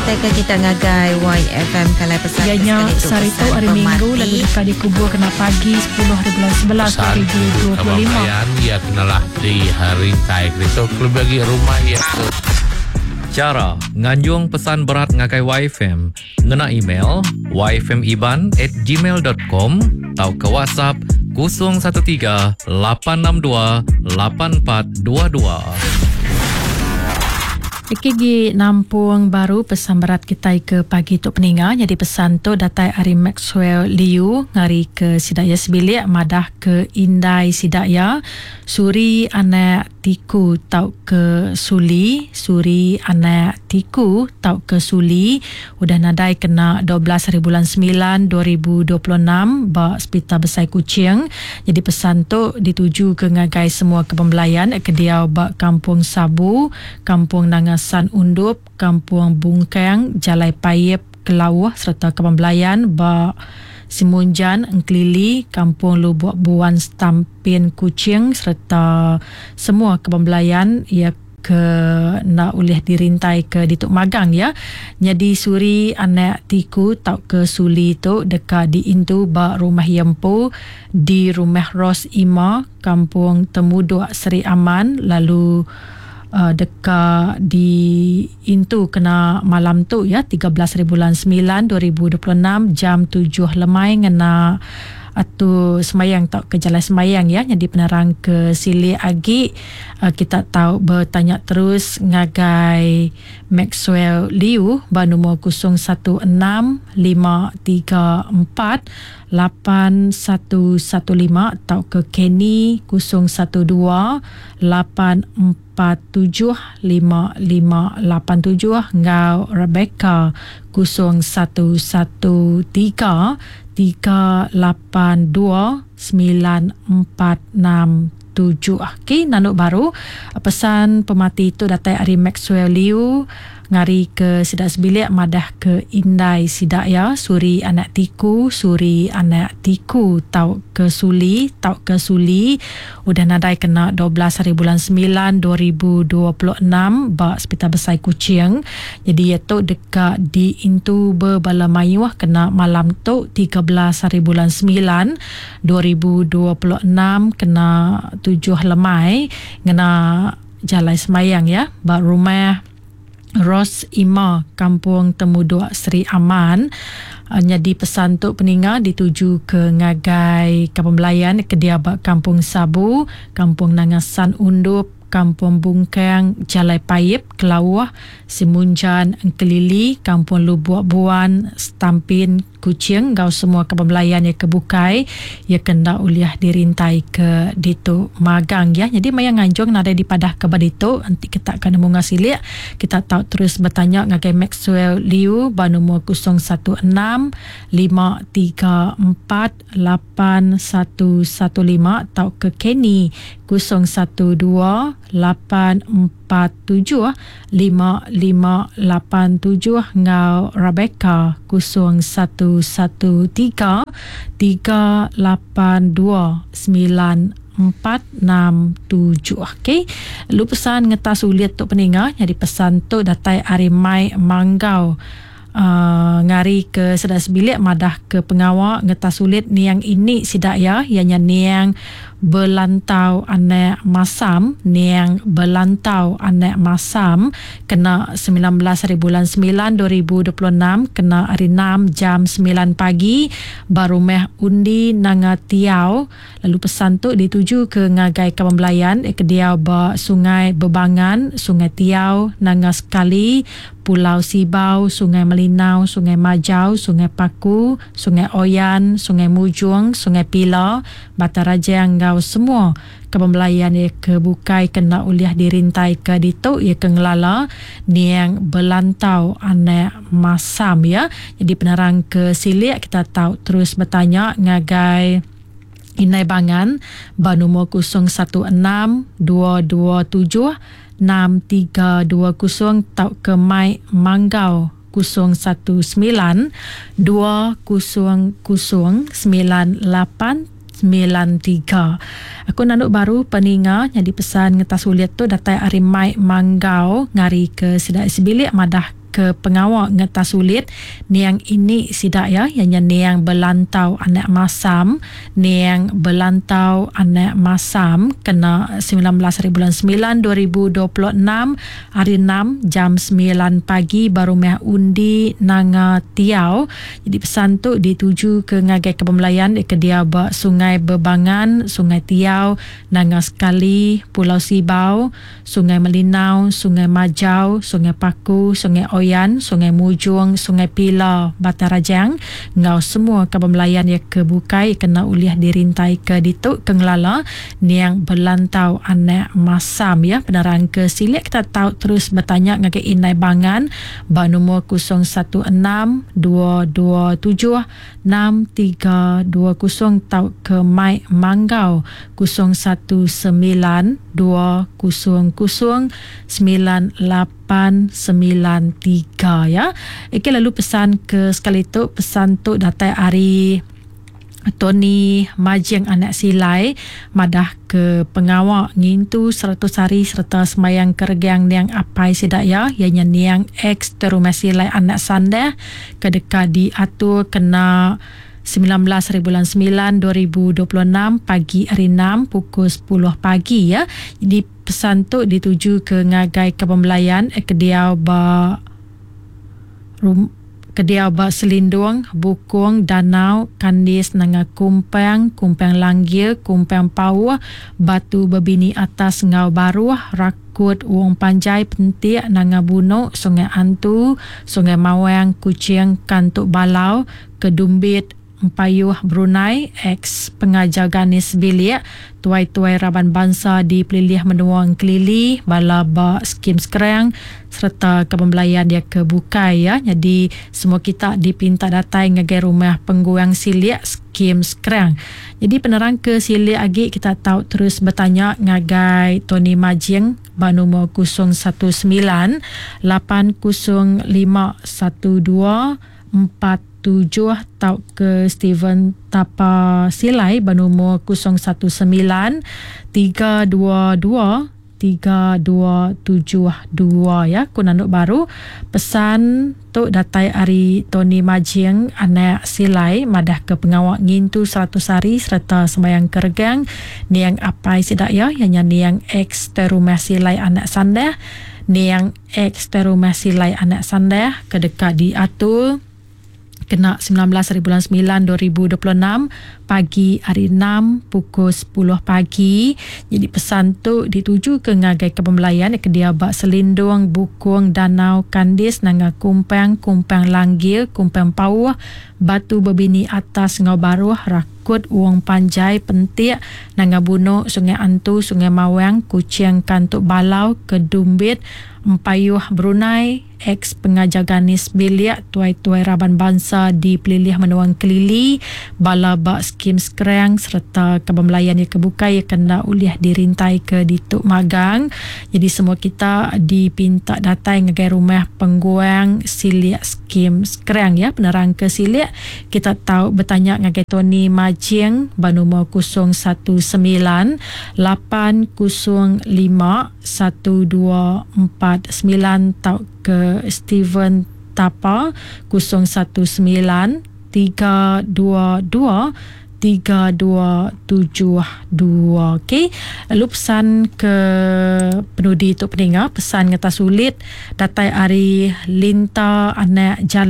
kata ke kita ngagai YFM kalai pesan ianya sarito hari Minggu lalu dekat dikubur kena pagi 10/11 2025 ya kenalah di hari tai itu klub bagi rumah ya tu. Cara nganjung pesan berat ngakai YFM ngena email yfmiban@gmail.com atau ke WhatsApp 013 862 8422. Ikigi nampung baru pesan berat kita ke pagi tu peninga. Jadi pesan tu datai Ari Maxwell Liu ngari ke Sidaya Sebilik madah ke Indai Sidaya suri anak tiku tau ke Suli suri anak tiku tau ke Suli udah nadai kena 12 hari bulan 9 2026 ba Hospital Besar Kuching. Jadi pesan tu dituju ke ngagai semua kepembelayan ke dia ba Kampung Sabu, Kampung Nangasan Undup, Kampung Bungkang, Jalai Payep, Kelawah serta kepembelayan ba Simunjan, Engklili, Kampung Lubuk Buan, Stampin, Kuching serta semua kepembelayan ia ke nak ulih dirintai ke dituk magang ya. Jadi suri anak tiku tau ke Suli tu dekat di Intu ba rumah Yempu di rumah Ros Ima, Kampung Temuduk Seri Aman lalu dekat di Intu kena malam tu ya 13 hari bulan 9 2026 jam 7 lemai ngena atau semayang tak ke jalan semayang ya. Jadi penerang ke Sili Agi kita tahu bertanya terus ngagai Maxwell Liu ba nombor 0163448115 atau ke Kenny 012-847-5587 ngau Rebecca 0113829467. Okey, nanuk baru pesan pemati itu datai Ari Maxwell Liu ngari ke Sidak Sebilik madah ke Indai Sidak ya suri anak tiku tau ke Suli udah nadai kena 12 hari bulan 9 2026 ba Hospital Besar Kuching. Jadi iaitu dekat di Intu Berbalamayu kena malam tu 13 hari bulan 9 2026 kena 7 lemai ngena jalan semayang ya ba rumah Ros Ima, Kampung Temuduk Seri Aman. Jadi pesan tu peninga dituju ke ngagai kepembelayan ke Diabak Kampung Sabu, Kampung Nangasan Undup, Kampung Bungkang, Jalai Payep, Kelawah, Simunjan, Engkelili, Kampung Lubuk Buan, Stampin, Kuching, gau semua kepembelayan yang kebukai ia kena uliah dirintai ke ditu magang ya. Jadi maya nganjung nada di padah ke baditu nanti kita akan mengasilia kita tahu terus bertanya ngagai Maxwell Liu ba nombor 0165348115 atau ke Kenny 0128475587 ngau Rebecca 0113829467. Okey. Lu pesan ngetas ulit tu peninga. Jadi pesan tu datai Arimai Manggau. Ngari ke Sidak Sebilik madah ke pengawal ngetas ulit niang ini sidak ya ianya niang belantau anak masam kena 19 hari bulan 9 2026 kena hari 6 jam 9 pagi baru meh undi nanga tiau. Lalu pesan tu dituju ke ngagai kepembelayan ke dia ba Sungai Bebangan, Sungai Tiau, Nanga Sekali, Pulau Sibau, Sungai Melinau, Sungai Majau, Sungai Paku, Sungai Oyan, Sungai Mujung, Sungai Pila, Bataraja Anggau semua kepembelayan ia kebukai kena uliah dirintai ke ditu ia kengelala niang belantau anak masam ya. Jadi penerang ke Silik kita tahu terus bertanya ngagai Inai Bangan ba nombor 0162276320 tau ke Mai Manggau 01920099893. Aku nanuk baru peninga jadi pesan ngetas uliat tu datai Arimai Manggau ngari ke Sidak Sebilik madah ke pengawal ngetas sulit niang ini sidak ya yang niang belantau anak masam niang belantau anak masam kena 19/9/2026 hari 6 jam 9 pagi baru meh undi nanga tiau. Jadi pesan tu dituju ke ngagai kepemelayan ke dia Sungai Bebangan, Sungai Tiau, Nanga Sekali, Pulau Sibau, Sungai Melinau, Sungai Majau, Sungai Paku, Sungai Oyan, Sungai Mujung, Sungai Pila, Batarajang. Ngau semua kepemelayan yang kebukai kena uliah dirintai ke dituk kengelala niang belantau anak masam ya. Penerang ke silik kita tahu terus bertanya ngagai Inai Bangan ba nombor 0162276320 tau ke Mai Manggau 0119009893 ya. Okey, lalu pesan ke sekali tu pesan tu datai hari Tony Majeng anak silai madah ke pengawal ngintu 100 hari serta semayang kergiang niang apai sidak ya ianya niang ex terumah silai anak sanda kedeka diatur kena 19/9/2026 pagi hari 6 pukul 10 pagi ya. Jadi pesan tu dituju ke ngagai kepemelayan kediau ba Selindung, Bukung, Danau, Kandis, Nanga Kumpang, Kumpang Langgir, Kumpang Pau, Batu Bebini Atas, Ngau Baru, Rakut, Uang Panjai, Pentik, Nanga Buno, Sungai Antu, Sungai Mawang, Kucing, Kantuk Balau, Kedumbit, Empayuh Brunei, ex pengajar Ganis Bilik, tuai-tuai Raban Bangsa di Pelilih Menuang Kelili, Balaba Skim Sekerang serta kepembelayan dia kebukai ya. Jadi semua kita dipinta datai ngagai rumah pengguang silik Skim Sekerang. Jadi penerang ke silik lagi kita tahu terus bertanya ngagai Tony Majing ba nombor 019805124 tau ke Steven Tapa Silai bernomor 0113223272 ya. Kunanduk baru pesan tu datai hari Tony Majing anak silai madah ke pengawal ngintu 100 hari serta sembayang kergang niang apai sidak ya yang niang ex terumah silai anak sandah niang ex terumah silai anak sandah kedekat diatur kena 19/9/2026 pagi hari 6 pukul 10 pagi. Jadi pesan tu dituju ke ngagai kepemelayan ke dia Selindung, Bukung, Danau, Kandis, Nanga Kumpang, Kumpang Langgir, Kumpang Pau, Batu Bebini Atas, Ngau Baru, Rakut, Uang Panjai, Pentik, Nanga Buno, Sungai Antu, Sungai Mawang, Kucing, Kantuk Balau, Kedumbit, Empayuh Brunei, ex pengajar Ganis Bilik, tuai-tuai Raban Bangsa di Pelilih Menuang Kelili, Balaba Skim Sekerang serta kepemelayan yang kebukai yang kena uliah dirintai ke dituk magang. Jadi semua kita dipinta datai ngagai rumah pengguang silik Skim Sekerang ya. Penerang ke silik kita tahu bertanya ngagai Tony Majing ba nombor 0119805124 tau ke Steven Tapa 0113223272. Okey, lalu pesan ke penudi untuk pendengar pesan ngata sulit datai hari Linta anak Jalan